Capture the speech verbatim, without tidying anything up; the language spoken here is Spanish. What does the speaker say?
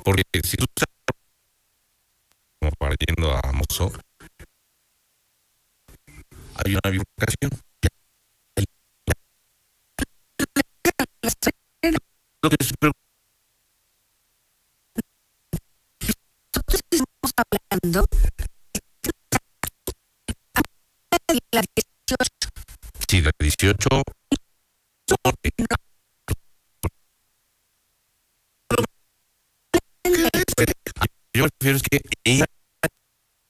Porque si tú estás como para yendo a Mozo, hay una bifurcación. Lo que se preocupa Estamos hablando de la dieciocho. si la dieciocho, yo prefiero es que